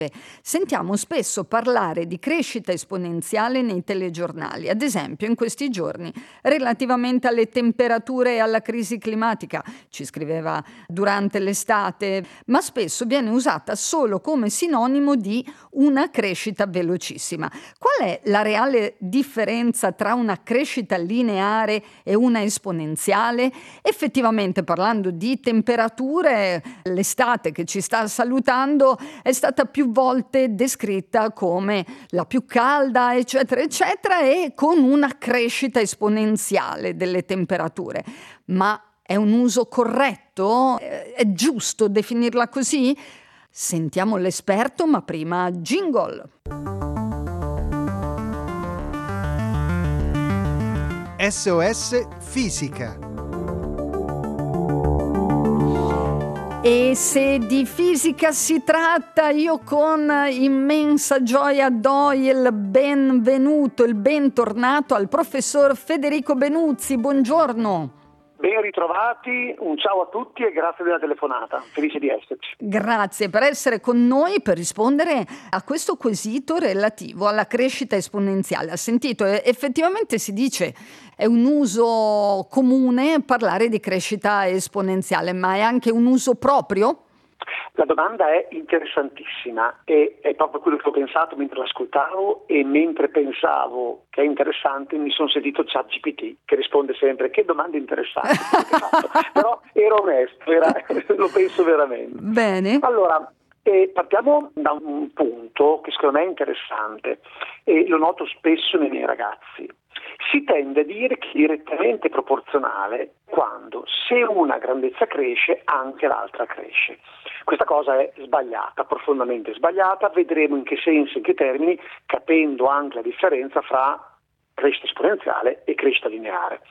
Sentiamo spesso parlare di crescita esponenziale nei telegiornali, ad esempio in questi giorni, relativamente alle temperature e alla crisi climatica, ci scriveva durante l'estate, ma spesso viene usata solo come sinonimo di una crescita velocissima. Qual è la reale differenza tra una crescita lineare e una esponenziale? Effettivamente, parlando di temperature, l'estate che ci sta salutando è stata più volte descritta come la più calda, eccetera, eccetera, e con una crescita esponenziale delle temperature. Ma è un uso corretto? È giusto definirla così? Sentiamo l'esperto, ma prima jingle. SOS Fisica. E se di fisica si tratta, io con immensa gioia do il benvenuto, il bentornato al professor Federico Benuzzi. Buongiorno. Ben ritrovati, un ciao a tutti e grazie della telefonata, felice di esserci. Grazie per essere con noi per rispondere a questo quesito relativo alla crescita esponenziale. Ha sentito, effettivamente si dice, è un uso comune parlare di crescita esponenziale, ma è anche un uso proprio? La domanda è interessantissima e è proprio quello che ho pensato mentre l'ascoltavo, e mentre pensavo che è interessante mi sono sentito ChatGPT che risponde sempre che domande interessanti. Però ero onesto, lo penso veramente. Bene. Allora, partiamo da un punto che secondo me è interessante e lo noto spesso nei miei ragazzi. Si tende a dire che è direttamente proporzionale quando, se una grandezza cresce, anche l'altra cresce. Questa cosa è sbagliata, profondamente sbagliata. Vedremo in che senso, in che termini, capendo anche la differenza fra crescita esponenziale e crescita lineare.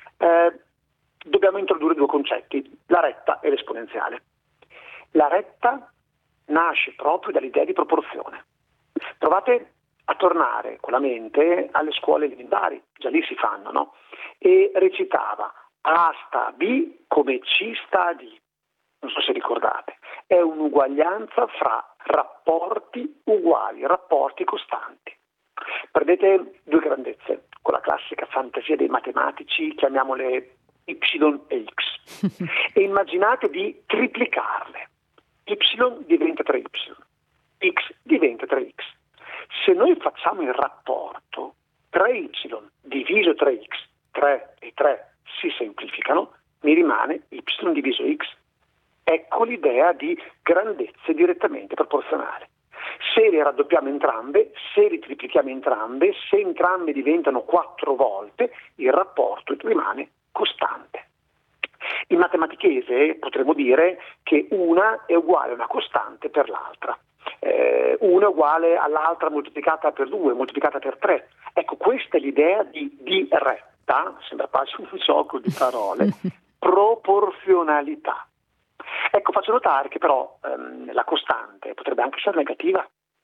Dobbiamo introdurre due concetti, la retta e l'esponenziale. La retta nasce proprio dall'idea di proporzione. Provate a tornare con la mente alle scuole elementari, già lì si fanno, no? E recitava A sta a B come C sta a D. Non so se ricordate. È un'uguaglianza fra rapporti uguali, rapporti costanti. Prendete due grandezze, con la classica fantasia dei matematici, chiamiamole Y e X, e immaginate di triplicarle. Y diventa 3Y, X diventa 3X. Se noi facciamo il rapporto 3y diviso 3x, 3 e 3 si semplificano, mi rimane y diviso x. Ecco l'idea di grandezze direttamente proporzionale. Se le raddoppiamo entrambe, se le triplichiamo entrambe, se entrambe diventano 4 volte, il rapporto rimane costante. In matematichese potremmo dire che una è uguale a una costante per l'altra. Una è uguale all'altra moltiplicata per 2, moltiplicata per 3. Ecco, questa è l'idea di retta, sembra quasi un gioco di parole, proporzionalità. Ecco, faccio notare che però la costante potrebbe anche essere negativa.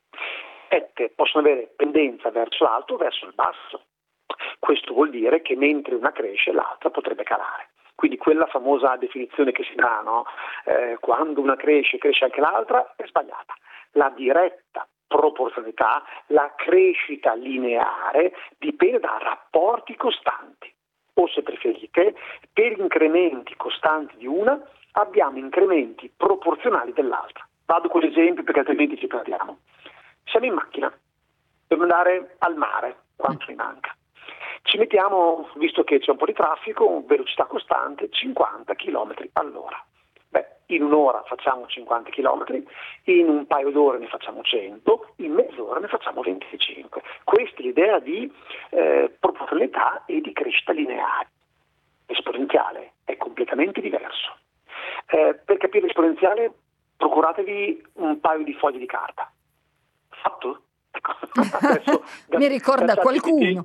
Possono avere pendenza verso l'alto o verso il basso. Questo vuol dire che mentre una cresce, l'altra potrebbe calare. Quindi quella famosa definizione che si dà, no? Quando una cresce, cresce anche l'altra, è sbagliata. La diretta proporzionalità, la crescita lineare, dipende da rapporti costanti. O se preferite, per incrementi costanti di una, abbiamo incrementi proporzionali dell'altra. Vado con l'esempio perché altrimenti ci perdiamo. Siamo in macchina, dobbiamo andare al mare, quanto mi manca. Ci mettiamo, visto che c'è un po' di traffico, velocità costante, 50 km all'ora. In un'ora facciamo 50 km, in un paio d'ore ne facciamo 100, in mezz'ora ne facciamo 25. Questa è l'idea di proporzionalità e di crescita lineare. L'esponenziale è completamente diverso. Per capire l'esponenziale, procuratevi un paio di fogli di carta. Fatto? Adesso, mi ricorda qualcuno.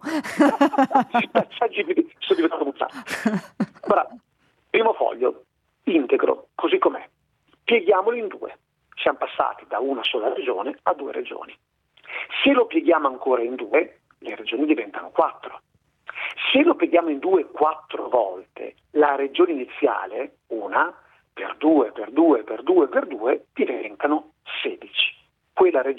Sono diventato buttato. Ora, primo foglio, integro, così com'è. Pieghiamolo in due. Siamo passati da una sola regione a 2 regioni. Se lo pieghiamo ancora in 2, le regioni diventano 4. Se lo pieghiamo in 2 4 volte, la regione iniziale, una, per 2, per 2, per 2, per 2, diventano 16. quella